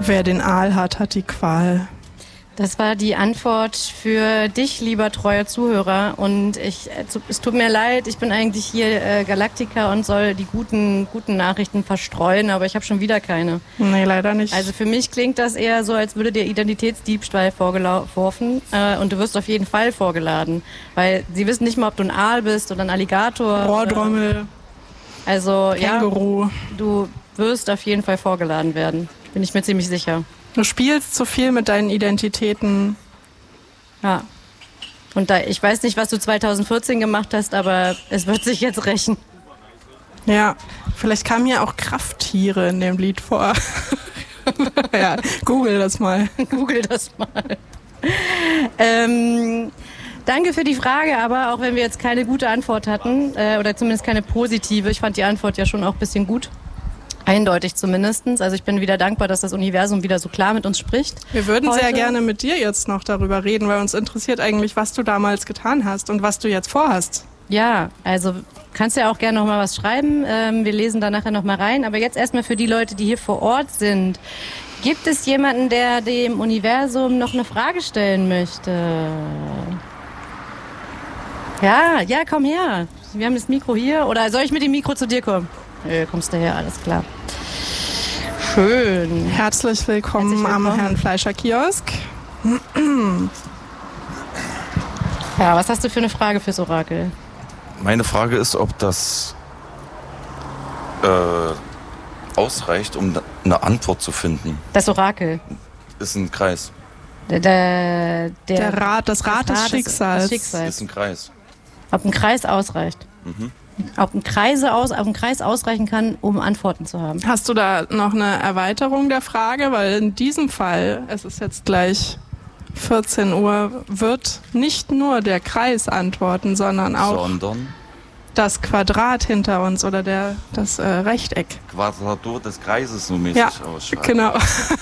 Wer den Aal hat, hat die Qual. Das war die Antwort für dich, lieber treuer Zuhörer. Und es tut mir leid, ich bin eigentlich hier Galaktiker und soll die guten Nachrichten verstreuen, aber ich habe schon wieder keine. Nee, leider nicht. Also für mich klingt das eher so, als würde dir Identitätsdiebstahl vorgeworfen und du wirst auf jeden Fall vorgeladen. Weil sie wissen nicht mal, ob du ein Aal bist oder ein Alligator. Rohrdrommel. Also Känguru. ja, du wirst auf jeden Fall vorgeladen werden. Bin ich mir ziemlich sicher. Du spielst zu viel mit deinen Identitäten. Ja. Und ich weiß nicht, was du 2014 gemacht hast, aber es wird sich jetzt rächen. Ja, vielleicht kamen hier auch Krafttiere in dem Lied vor. Ja, google das mal. Google das mal. Danke für die Frage, aber auch wenn wir jetzt keine gute Antwort hatten, oder zumindest keine positive, ich fand die Antwort ja schon auch ein bisschen gut. Eindeutig zumindest. Also ich bin wieder dankbar, dass das Universum wieder so klar mit uns spricht. Wir würden heute sehr gerne mit dir jetzt noch darüber reden, weil uns interessiert eigentlich, was du damals getan hast und was du jetzt vorhast. Ja, also kannst ja auch gerne noch mal was schreiben. Wir lesen da nachher noch mal rein. Aber jetzt erstmal für die Leute, die hier vor Ort sind. Gibt es jemanden, der dem Universum noch eine Frage stellen möchte? Ja, komm her. Wir haben das Mikro hier. Oder soll ich mit dem Mikro zu dir kommen? Nö, kommst du her, alles klar. Schön. Herzlich willkommen am Herrn Fleischer Kiosk. Ja, was hast du für eine Frage fürs Orakel? Meine Frage ist, ob das ausreicht, um eine Antwort zu finden. Das Orakel. Ist ein Kreis. Das Rad des Schicksals. Das Schicksals. Ist ein Kreis. Ob ein Kreis ausreicht. Mhm. Ob ein Kreis ausreichen kann, um Antworten zu haben. Hast du da noch eine Erweiterung der Frage? Weil in diesem Fall, es ist jetzt gleich 14 Uhr, wird nicht nur der Kreis antworten, sondern auch das Quadrat hinter uns oder das Rechteck. Quadratur des Kreises so mäßig ausschreiben. Genau.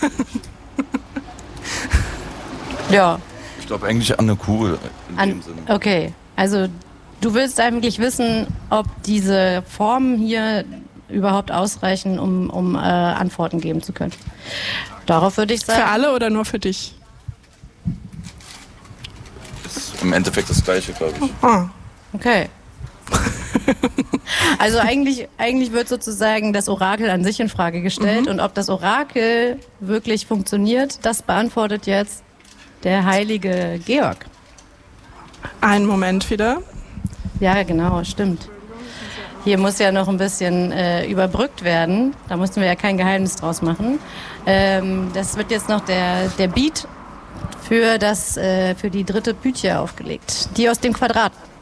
Ja. Ich glaube eigentlich an eine Kugel in dem Sinne. Okay, also du willst eigentlich wissen, ob diese Formen hier überhaupt ausreichen, um Antworten geben zu können. Darauf würde ich sagen... Für alle oder nur für dich? Ist im Endeffekt das Gleiche, glaube ich. Oh. Okay. Also eigentlich wird sozusagen das Orakel an sich in Frage gestellt. Und ob das Orakel wirklich funktioniert, das beantwortet jetzt der heilige Georg. Einen Moment wieder. Ja, genau, stimmt. Hier muss ja noch ein bisschen überbrückt werden. Da mussten wir ja kein Geheimnis draus machen. Das wird jetzt noch der Beat für die dritte Pythia aufgelegt. Die aus dem Quadrat.